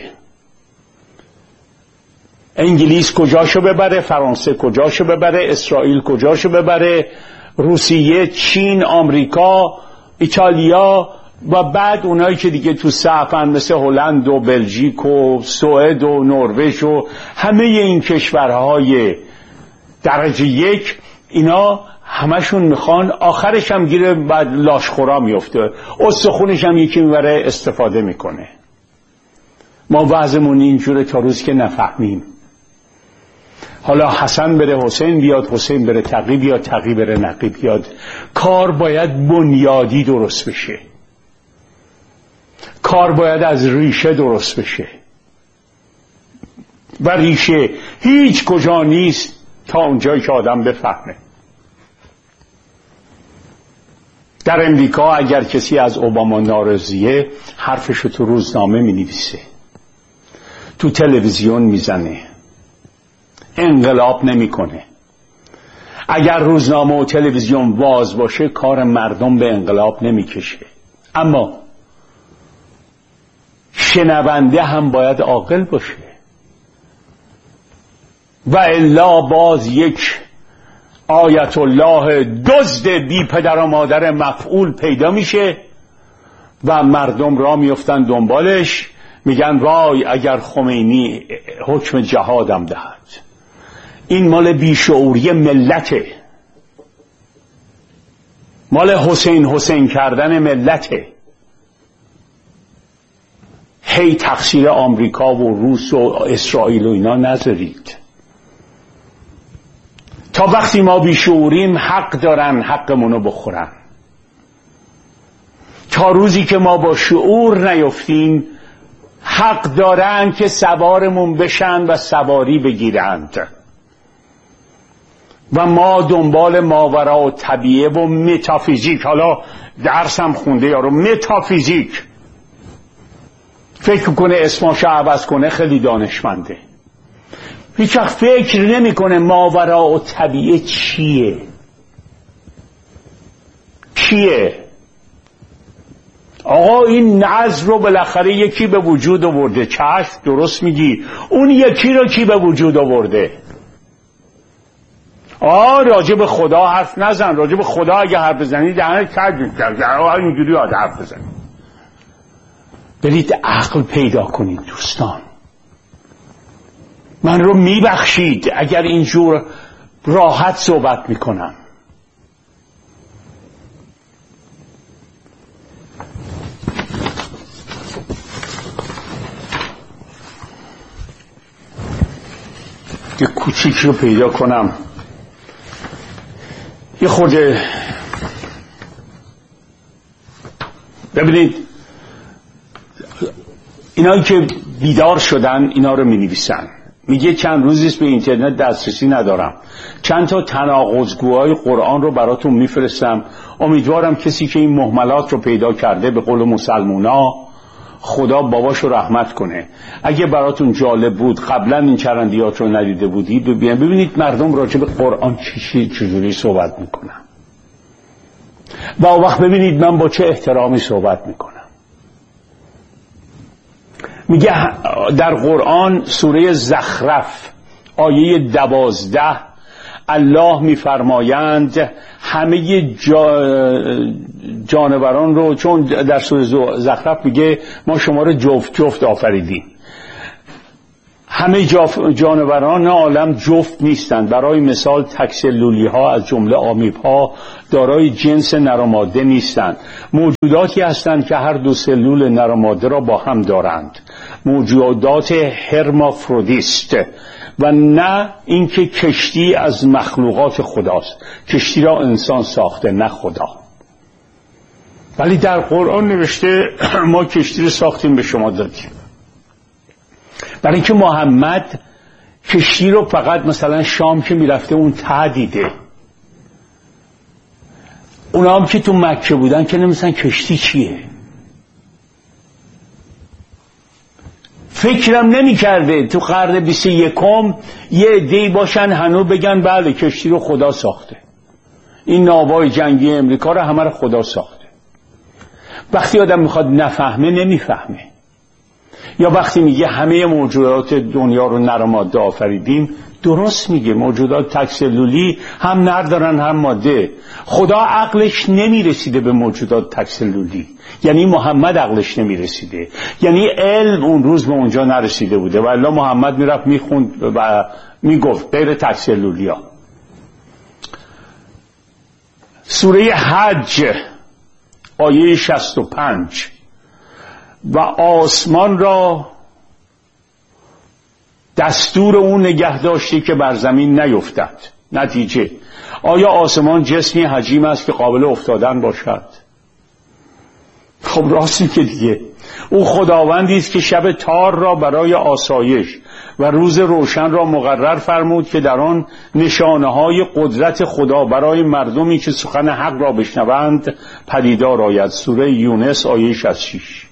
انگلیس کجاشو ببره، فرانسه کجاشو ببره، اسرائیل کجاشو ببره، روسیه، چین، آمریکا، ایتالیا و بعد اونایی که دیگه تو صفن مثل هلند و بلژیک و سوئد و نروژ و همه این کشورهای درجه یک، اینا همشون میخوان آخرش هم گیره بعد لاشخورا میفته، استخونش هم یکی میبره استفاده میکنه. ما وضعمون اینجوره تا روز که نفهمیم. حالا حسن بره حسین بیاد، حسین بره تقی بیاد، تقی بره نقی بیاد. کار باید بنیادی درست بشه، کار باید از ریشه درست بشه و ریشه هیچ کجا نیست تا اونجایی که آدم بفهمه. در امریکا اگر کسی از اوباما ناراضیه حرفشو تو روزنامه می نویسه، تو تلویزیون میزنه، انقلاب نمیکنه. اگر روزنامه و تلویزیون واز باشه کار مردم به انقلاب نمیکشه. اما شنونده هم باید عاقل باشه و الا باز یک آیت الله دزد بی پدر و مادر مفعول پیدا میشه و مردم را میفتن دنبالش، میگن وای اگر خمینی حکم جهادم دهد. این مال بیشعوری ملته، مال حسین کردن ملته. هی تقصیر آمریکا و روس و اسرائیل و اینا نذارید. تا وقتی ما بیشعوریم حق دارن حقمونو بخورن. تا روزی که ما با شعور نیفتیم حق دارن که سوارمون بشن و سواری بگیرند و ما دنبال ماورا و طبیعه و متافیزیک. حالا درسم خونده یارو متافیزیک، فکر کنه اسماشو عوض کنه خیلی دانشمنده، هیچ وقت فکر نمیکنه ماورا و طبیعه چیه. آقا این نظر رو بالاخره یکی به وجود آورده. چشم درست میگی، اون یکی رو کی به وجود آورده؟ راجب به خدا حرف نزن. راجب به خدا اگه حرف بزنی دهنت کج می‌کنه. اینجوری حرف بزنی. برید عقل پیدا کنید دوستان. من رو میبخشید اگر اینجور راحت صحبت میکنم. یه کوچیک رو پیدا کنم، یه خورده ببینید. اینایی که بیدار شدن اینا رو می نویسن. میگه چند روزیست به اینترنت دسترسی ندارم، چند تا تناقض‌گوهای قرآن رو براتون میفرستم. امیدوارم کسی که این مهملات رو پیدا کرده، به قول مسلمونا خدا باباشو رحمت کنه، اگه براتون جالب بود قبلا این چرندیات رو ندیده بودی ببینید مردم راجع به قرآن چجوری صحبت میکنن و اون وقت ببینید من با چه احترامی صحبت میکنم. میگه در قرآن سوره زخرف آیه 12 الله میفرمایند همه جانوران رو، چون در سوره زخرف میگه ما شما رو جفت جفت آفریدیم، همه جانوران عالم جفت نیستند. برای مثال تکسلولی ها از جمله آمیب ها دارای جنس نر و ماده نیستند، موجوداتی هستند که هر دو سلول نر و ماده را با هم دارند، موجودات هرمافرودیست، و نه اینکه کشتی از مخلوقات خداست. کشتی را انسان ساخته نه خدا. ولی در قرآن نوشته ما کشتی رو ساختیم به شما دادیم. برای اینکه محمد کشتی رو فقط مثلا شام که میرفته اون ته دیده. اونا هم که تو مکه بودن که نمی‌دونن کشتی چیه، فکرم نمی‌کرده تو قرن 21 یه عده‌ای باشن هنوز بگن بله کشتی رو خدا ساخته، این ناوای جنگی امریکا رو همه رو خدا ساخته. وقتی آدم میخواد نفهمه نمیفهمه. یا وقتی میگه همه موجودات دنیا رو نر و ماده آفریدیم، درست میگه. موجودات تک‌سلولی هم نر دارن هم ماده. خدا عقلش نمیرسیده به موجودات تک‌سلولی، یعنی محمد عقلش نمیرسیده، یعنی علم اون روز به اونجا نرسیده بوده و الا محمد میرفت میخوند و میگفت غیر تک‌سلولی ها. سوره حج آیه 65 و آسمان را دستور اون نگه داشتی که بر زمین نیفتد. نتیجه آیا آسمان جسمی حجیم است که قابل افتادن باشد؟ خب راستی که دیگه او خداوندی است که شب تار را برای آسایش و روز روشن را مقرر فرمود که در آن نشانه‌های قدرت خدا برای مردمی که سخن حق را بشنوند پدیدار آید. سوره یونس آیه 66.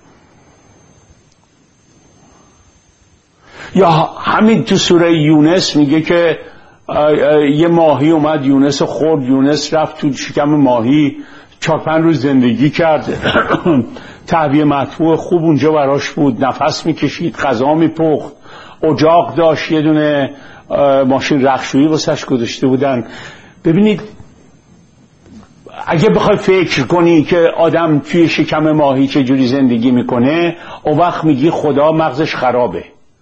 یا همین تو سوره یونس میگه که یه ماهی اومد یونس خورد، یونس رفت تو شکم ماهی 4-5 روز زندگی کرد، تهویه مطبوع خوب اونجا براش بود، نفس میکشید، غذا میپخت، اجاق داشت، یه دونه ماشین رختشویی واسش گذاشته بودن. ببینید اگه بخوای فکر کنی که آدم توی شکم ماهی چجوری زندگی میکنه، اون وقت میگی خدا مغزش خرابه.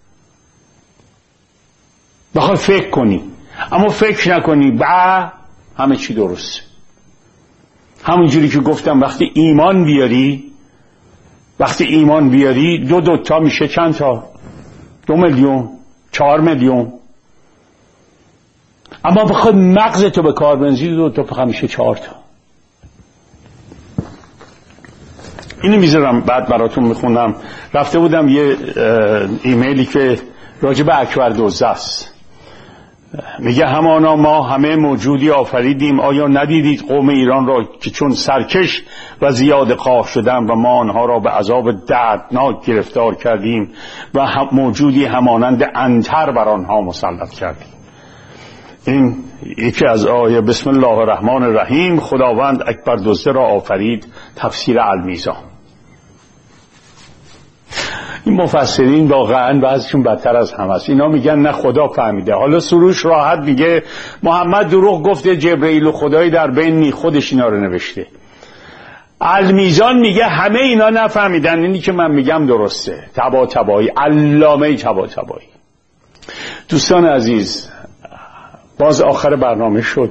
بخوای فکر کنی، اما فکر نکنی همه چی درسته. همونجوری که گفتم وقتی ایمان بیاری 2 تا میشه چند تا؟ 2 میلیون، 4 میلیون. اما بخوای مغزتو به کار بندازی 2 تا فقط میشه 4 تا. اینو میذارم بعد براتون میخونم. رفته بودم یه ایمیلی که راجع به اکبر دوزه است. میگه همانا ما همه موجودی آفریدیم، آیا ندیدید قوم ایران را که چون سرکش و زیاد خواه شدن و ما آنها را به عذاب دردناک گرفتار کردیم و موجودی همانند عنتر بر آنها مسلط کردیم. این یکی از آیه بسم الله الرحمن الرحیم خداوند اکبر دوزه را آفرید، تفسیر المیزان. این مفسرین واقعا بعضیشون بدتر از همه است. اینا میگن نه خدا فهمیده. حالا سروش راحت میگه محمد دروغ گفته، جبرئیل و خدایی در بین نی، خودش اینا رو نوشته. المیزان میگه همه اینا نفهمیدن. اینی که من میگم درسته. طباطبایی، علامه طباطبایی. دوستان عزیز، باز آخر برنامه شد.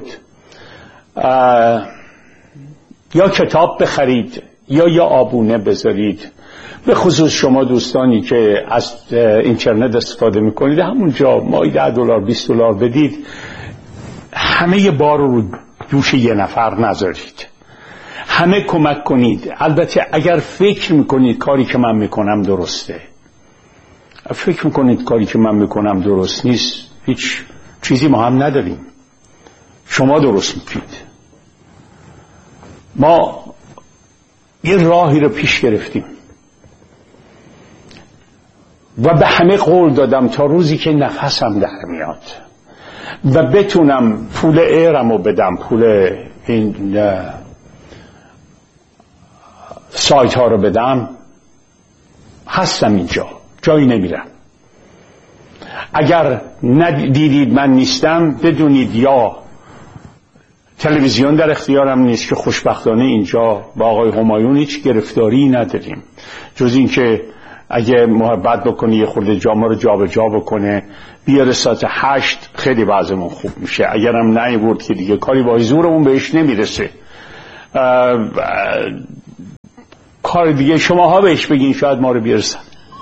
یا کتاب بخرید یا آبونه بذارید. به خصوص شما دوستانی که از اینترنت استفاده میکنید، همونجا مایی $10 $20 بدید، همه بار رو دوش یه نفر نذارید، همه کمک کنید. البته اگر فکر میکنید کاری که من میکنم درسته، فکر میکنید کاری که من میکنم درست نیست، هیچ چیزی ما هم نداریم، شما درست میکنید. ما یه راهی رو پیش گرفتیم و به همه قول دادم تا روزی که نفسم در میاد و بتونم پول ایرمو بدم، پول این سایت ها رو بدم، هستم اینجا، جایی نمیرم. اگر ندیدید من نیستم، بدونید یا تلویزیون در اختیارم نیست که خوشبختانه اینجا با آقای همایون هیچ گرفتاری نداریم، جز این که اگه محبت بکنی یه خورده جامعه رو جابجا بکنه، بیاره ساعت 8 خیلی وضعمون خوب میشه. اگرم نیورد که دیگه کاری با زورمون بهش نمیرسه. کار دیگه شماها بهش بگین شاید ما رو بیارسن.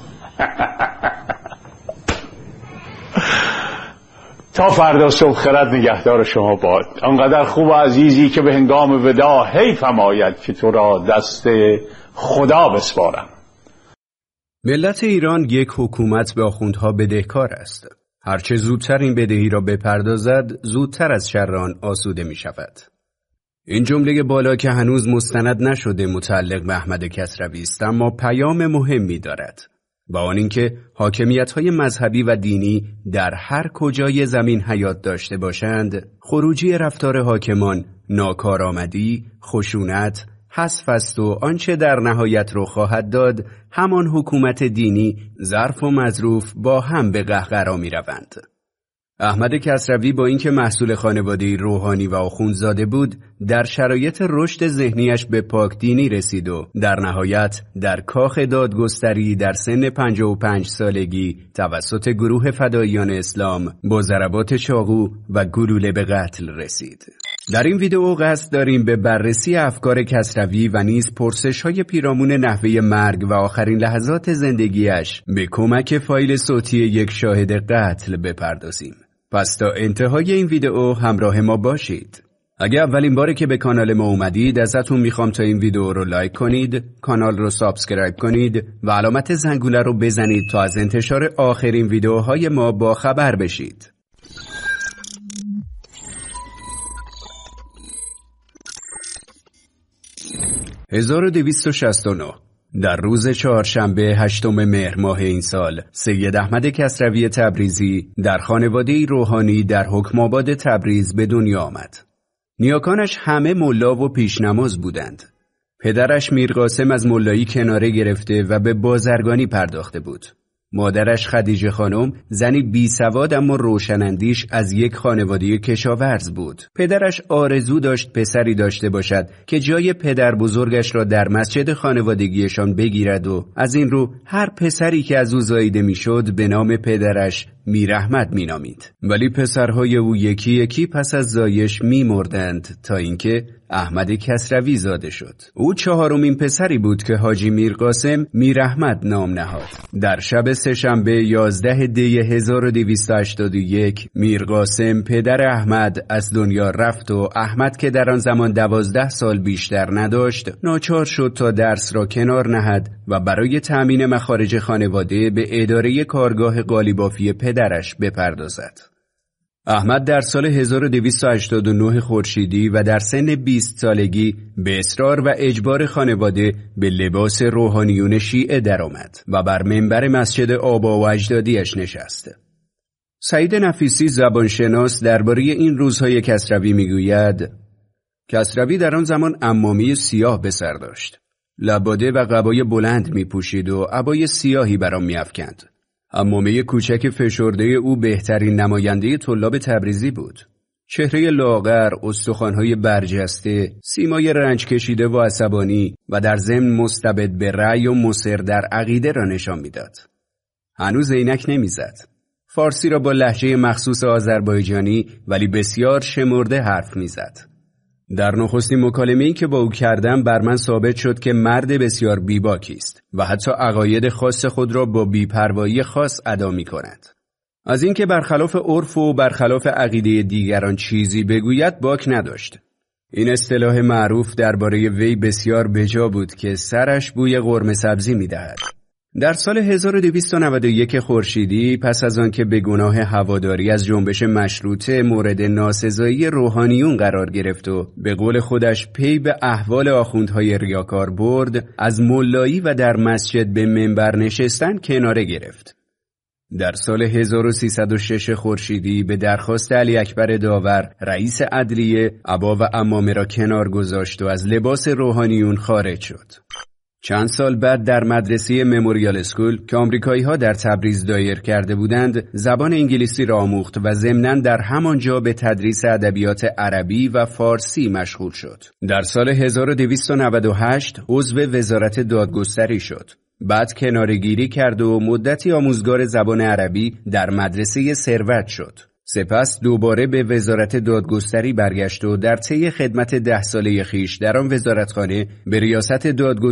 تا فردا صبح خرد نگهدار شما باد. انقدر خوب و عزیزی که به هنگام ودا حیفم آید که تو را دست خدا بسپارم.
ملت ایران یک حکومت به آخوندها بدهکار است. هرچه زودتر این بدهی را بپردازد، زودتر از شر آن آسوده می شود. این جمله بالا که هنوز مستند نشده متعلق به احمد کسروی است، اما پیام مهمی دارد. و آن اینکه حاکمیت‌های مذهبی و دینی در هر کجای زمین حیات داشته باشند، خروجی رفتار حاکمان، ناکارآمدی، خشونت، حذف است و آنچه در نهایت رو خواهد داد، همان حکومت دینی، ظرف و مظروف با هم به قهقرا می‌روند. احمد کسروی با اینکه محصول خانواده‌ای روحانی و آخوندزاده بود، در شرایط رشد ذهنیش به پاک دینی رسید و در نهایت در کاخ دادگستری در سن 55 سالگی توسط گروه فداییان اسلام با ضربات چاقو و گلوله به قتل رسید. در این ویدئو قصد داریم به بررسی افکار کسروی و نیز پرسش‌های پیرامون نحوه مرگ و آخرین لحظات زندگیش به کمک فایل صوتی یک شاهد قتل بپردازیم. پس تا انتهای این ویدئو همراه ما باشید. اگه اولین باره که به کانال ما اومدید، ازتون میخوام تا این ویدئو رو لایک کنید، کانال رو سابسکرایب کنید و علامت زنگوله رو بزنید تا از انتشار آخرین ویدئوهای ما با خبر بشید. « 1269 در روز چهارشنبه 8 مهر ماه این سال، سید احمد کسروی تبریزی در خانواده‌ای روحانی در حکم‌آباد تبریز به دنیا آمد. نیاکانش همه ملا و پیشنماز بودند. پدرش میرقاسم از ملایی کناره گرفته و به بازرگانی پرداخته بود. مادرش خدیجه خانم زنی بی سواد اما روشنندیش از یک خانواده کشاورز بود. پدرش آرزو داشت پسری داشته باشد که جای پدر بزرگش را در مسجد خانوادگیشان بگیرد و از این رو هر پسری که از او زاییده میشد به نام پدرش میر احمد مینامید. ولی پسرهای او یکی یکی پس از زایش میمردند تا اینکه احمد کسروی زاده شد. او چهارمین پسری بود که حاجی میرقاسم میر احمد نام نهاد. در شب سه‌شنبه 11 دی 1281 میرقاسم پدر احمد از دنیا رفت و احمد که در آن زمان 12 سال بیشتر نداشت، ناچار شد تا درس را کنار نهد و برای تأمین مخارج خانواده به اداره کارگاه قالیبافی پدرش بپردازد. احمد در سال 1289 خورشیدی و در سن 20 سالگی به اصرار و اجبار خانواده به لباس روحانیون شیعه درآمد و بر منبر مسجد آبا و اجدادیش نشست. سعید نفیسی زبانشناس درباره این روزهای کسروی میگوید: کسروی در آن زمان عمامه سیاه به سر داشت. لباده و قبای بلند میپوشید و عبای سیاهی بر آن میافکند. عمامه کوچک فشرده او بهترین نماینده طلاب تبریزی بود. چهره لاغر، استخوان‌های برجسته، سیمای رنج کشیده و عصبانی و در ضمن مستبد به رأی و مصر در عقیده را نشان میداد. هنوز عینک نمیزد. فارسی را با لهجه مخصوص آذربایجانی ولی بسیار شمرده حرف میزد. در نخستین مکالمه‌ای که با او کردم بر من ثابت شد که مرد بسیار بیباکی است و حتی عقاید خاص خود را با بی‌پروایی خاص ادا می‌کند. از اینکه برخلاف عرف و برخلاف عقیده دیگران چیزی بگوید باک نداشت. این اصطلاح معروف درباره وی بسیار بجا بود که سرش بوی قرمه سبزی می‌دهد. در سال 1291 خورشیدی پس از آنکه به گناه هواداری از جنبش مشروطه مورد ناسزایی روحانیون قرار گرفت و به قول خودش پی به احوال آخوندهای ریاکار برد، از ملایی و در مسجد به منبر نشستن کناره گرفت. در سال 1306 خورشیدی به درخواست علی اکبر داور رئیس عدلیه عبا و عمامه را کنار گذاشت و از لباس روحانیون خارج شد. چند سال بعد در مدرسه مموریال اسکول که آمریکایی‌ها در تبریز دایر کرده بودند، زبان انگلیسی را آموخت و ضمناً در همانجا به تدریس ادبیات عربی و فارسی مشغول شد. در سال 1298 عضو وزارت دادگستری شد. بعد کناره‌گیری کرد و مدتی آموزگار زبان عربی در مدرسه ثروت شد. سپس دوباره به وزارت دادگستری برگشت و در طی خدمت 10 ساله خویش در آن وزارتخانه به ریاست دادگستری